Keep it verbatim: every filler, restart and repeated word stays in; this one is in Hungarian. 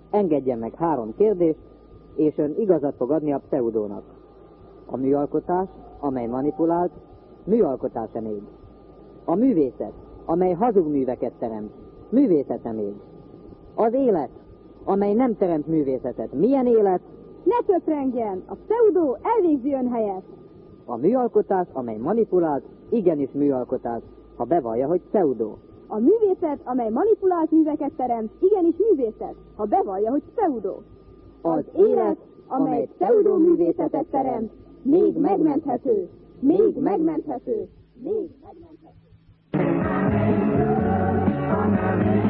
Engedjen meg három kérdést, és ön igazat fog adni a pseudónak. A műalkotás, amely manipulált, műalkotás-e még? A művészet, amely hazug műveket teremt, művészete még? Az élet, amely nem teremt művészetet, milyen élet? Ne töprengjen! A pseudó elvégzi ön helyet! A műalkotás, amely manipulált, igenis műalkotás, ha bevallja, hogy pseudó. A művészet, amely manipulált műveket teremt, igenis művészet, ha bevallja, hogy pseudó. Az élet, amely pseudó művészetet teremt, még megmenthető, még megmenthető, még megmenthető.